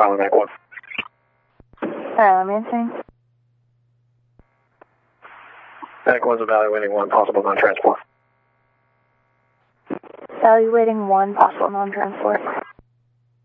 Bravo, Mac 1. Alright, let me see. Mac 1's evaluating one possible non-transport. Evaluating one possible non-transport.